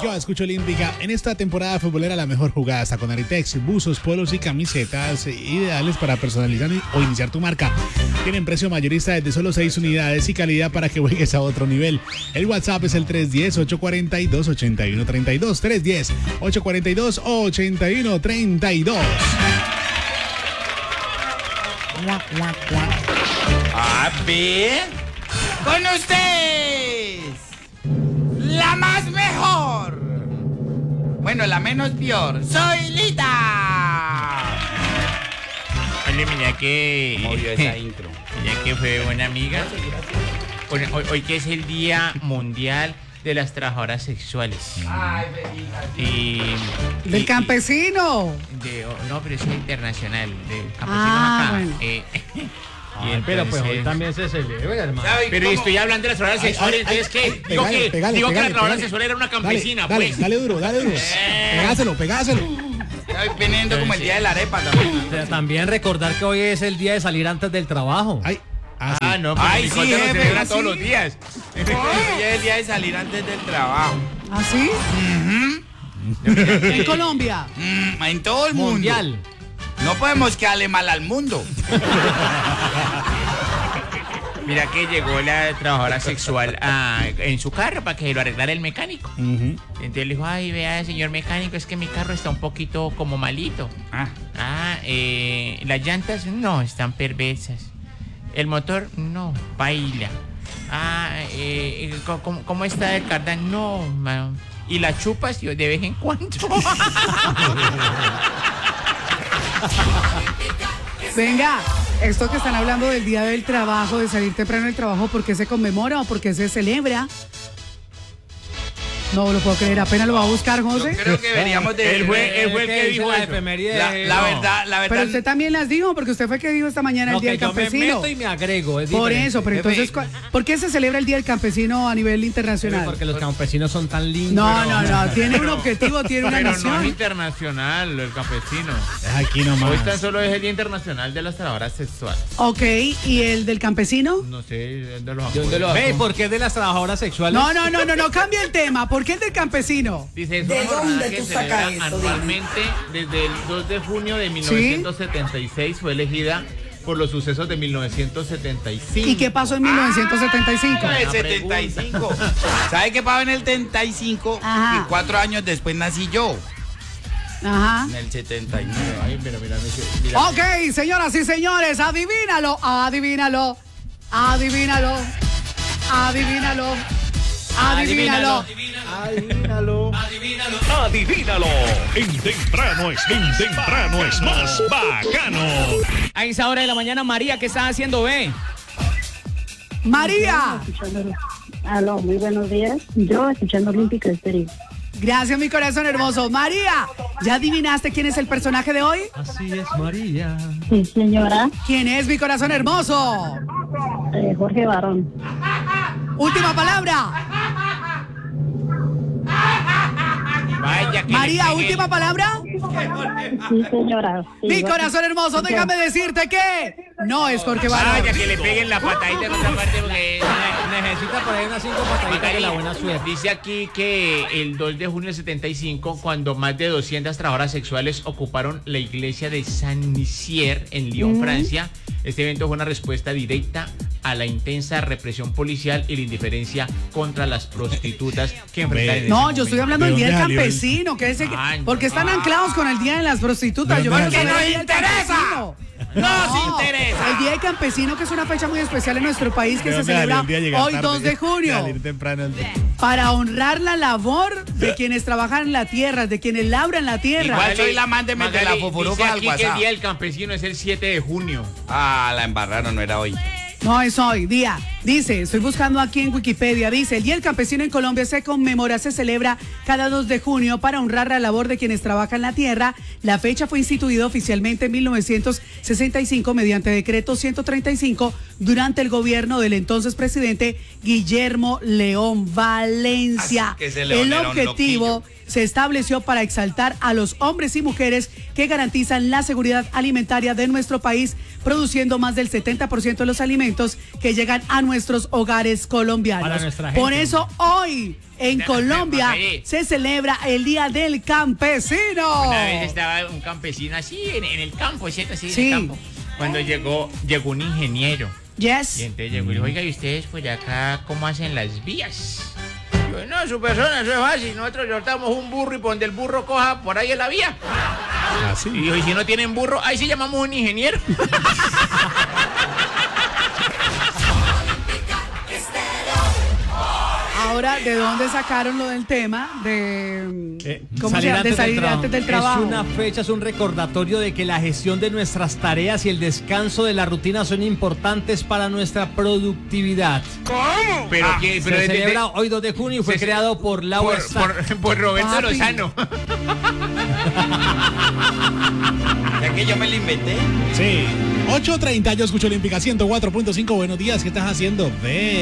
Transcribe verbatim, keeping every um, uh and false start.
Yo escucho Olímpica. En esta temporada futbolera la mejor jugada está con Aritex, buzos, polos y camisetas ideales para personalizar o iniciar tu marca. Tienen precio mayorista desde solo seis unidades y calidad para que juegues a otro nivel. El WhatsApp es el tres uno cero, ocho cuatro dos, ocho uno tres dos, tres uno cero, ocho cuatro dos, ocho uno tres dos. A ver, con ustedes, la más mejor, bueno, la menos peor, soy Lita. Oye, mira que... ¿Cómo vio esa intro? Mira que fue buena amiga. Hoy, hoy, hoy que es el Día Mundial de las Trabajadoras Sexuales. Ay, Y... Del y- campesino. De, no, pero es internacional, del campesino Ah, acá. bueno. Eh, y Ay, pero pues hoy entonces- también se celebra, hermano. ¿Sabe Pero cómo? estoy hablando de las trabajadoras sexuales, ay, entonces ¿qué? ay, Digo pegale, que, pegale, digo que pegale, la trabajadora pegale. sexual era una Dale, campesina, dale, pues. dale duro, dale duro. Eh. Pegáselo, pegáselo. Estoy viniendo como el día de la arepa también. Pero también recordar que hoy es el día de salir antes del trabajo. Ay, ah, sí. Ah, no, pues Ay, mi sí, corte lo jefe, celebra ¿sí? todos los días. Hoy es el día de salir antes del trabajo. ¿Así? En Colombia. Mm, en todo el mundo. Mundial. No podemos quedarle mal al mundo. Mira que llegó la trabajadora sexual a- en su carro para que se lo arreglara el mecánico. Ujú. Entonces le dijo, ay, vea, señor mecánico, es que mi carro está un poquito como malito. Ah, Ah, eh, las llantas no, están perversas. El motor no, baila. Ah, eh, ¿cómo- ¿cómo, cómo está el cardán? No, mano. Y las chupas yo de vez en cuando. Venga, esto que están hablando del día del trabajo, de salir temprano del trabajo, ¿por qué se conmemora o por qué se celebra? No lo puedo creer, apenas lo va a buscar, yo José. creo que deberíamos de... Él fue- él fue el que dice dijo la eso. efeméride La, de- la no. verdad, la verdad... Pero usted también las dijo, porque usted fue el que dijo esta mañana No, el Día que del yo me Campesino. meto y me agrego, es Por diferente. eso, pero Jefe. entonces, ¿cuál- ¿por qué se celebra el Día del Campesino a nivel internacional? Porque los campesinos son tan lindos. No, no, no, tiene un objetivo, tiene una Pero no es misión. internacional el campesino. Aquí nomás. Hoy tan solo es el Día Internacional de las Trabajadoras Sexuales. Ok, ¿y el del campesino? No sé de dónde los ¿De dónde lo Ve, ¿por qué es de las trabajadoras sexuales? No, no, no, no, no, cambia el tema. ¿Por qué el del campesino? Dice, es una jornada que se celebra anualmente desde el dos de junio de mil novecientos setenta y seis. Fue elegida por los sucesos de mil novecientos setenta y cinco. ¿Y qué pasó en mil novecientos setenta y cinco? Ah, el Buena setenta y cinco. ¿Sabe qué pasó en el setenta y cinco? Ajá. Y cuatro años después nací yo. Ajá. En el setenta y nueve. Ay, mira, mira, mira. Ok, señoras y señores, adivínalo, adivínalo, adivínalo, adivínalo, adivínalo. Adivínalo. Adivínalo. En temprano es, en temprano es más bacano. A esa hora de la mañana, María, ¿qué estás haciendo, ve? María, Aló, muy buenos días. Yo escuchando Olímpica Estéreo. gracias mi corazón hermoso. María, ¿ya adivinaste quién es el personaje de hoy? Así es, María. Sí, señora. ¿Quién es mi corazón hermoso? Eh, Jorge Barón. Última palabra. Vaya, que María, le pegue- última palabra. Sí, señora. Sí, Mi va- corazón hermoso, déjame decirte que no es Jorge Barón. Vaya, que le peguen la patadita en otra parte porque... Necesita por ahí unas cinco pataditas de la buena suerte. Dice aquí que el dos de junio del setenta y cinco, cuando más de doscientas trabajadoras sexuales ocuparon la iglesia de Saint-Nizier en Lyon, Francia, este evento fue una respuesta directa a la intensa represión policial y la indiferencia contra las prostitutas que enfrentaron en ese No, yo estoy momento. hablando ¿De del Día del dónde salió el- Campesino, que ese, Ay, porque están ah. anclados con el Día de las Prostitutas. ¿De Yo dónde creo que salió? el Día del ¡Porque nos interesa! Campesino. ¡Nos interesa! El Día del Campesino, que es una fecha muy especial en nuestro país, que ¿De se dónde salió celebra el día de llegar hoy tarde? dos de junio, Salir temprano el- para honrar la labor de quienes trabajan en la tierra, de quienes labran la tierra. Igual soy la man de meter la Magali, foforufa dice al aquí que el WhatsApp. día del campesino es el siete de junio. Ah, la embarraron, no era hoy. No es hoy, día. Dice, estoy buscando aquí en Wikipedia, dice, el Día del Campesino en Colombia se conmemora, se celebra cada dos de junio para honrar la labor de quienes trabajan la tierra. La fecha fue instituida oficialmente en mil novecientos sesenta y cinco mediante decreto ciento treinta y cinco durante el gobierno del entonces presidente Guillermo León Valencia. Así que ese León El era un objetivo loquillo. se estableció para exaltar a los hombres y mujeres que garantizan la seguridad alimentaria de nuestro país, produciendo más del setenta por ciento de los alimentos que llegan a nuestro nuestros hogares colombianos. Para nuestra gente. Por eso hoy en Una- Colombia Sí. se celebra el Día del Campesino. Una vez estaba un campesino así en, en el campo, ¿cierto? Así Sí. en el campo. Cuando llegó, llegó un ingeniero. Y Yes. entonces llegó y dijo, oiga, ¿y ustedes pues de acá cómo hacen las vías? Yo, no, su persona, eso es fácil. Nosotros soltamos un burro y por donde el burro coja, por ahí es la vía. Así. Y dijo, y si no tienen burro, ahí sí llamamos un ingeniero. Ahora, ¿de dónde sacaron lo del tema? De, Eh, ¿cómo se llama? De salir antes del trabajo. Es una fecha, es un recordatorio de que la gestión de nuestras tareas y el descanso de la rutina son importantes para nuestra productividad. ¿Cómo? Pero, Ah, que, se pero de- de- celebra hoy dos de junio y fue se- creado por Laura por, Stark. por, por Roberto Papi. Lozano. Ya que yo me lo inventé. Sí. ocho treinta, yo escucho Olímpica ciento cuatro punto cinco. Buenos días, ¿qué estás haciendo? Ve.